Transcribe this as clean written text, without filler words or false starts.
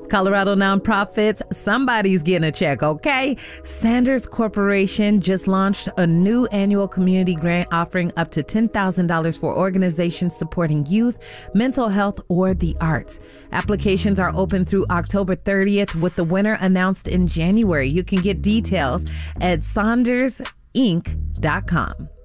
Colorado nonprofits, somebody's getting a check, okay? Sanders Corporation just launched a new annual community grant offering up to $10,000 for organizations supporting youth, mental health, or the arts. Applications are open through October 30th, with the winner announced in January. You can get details at SaundersInc.com.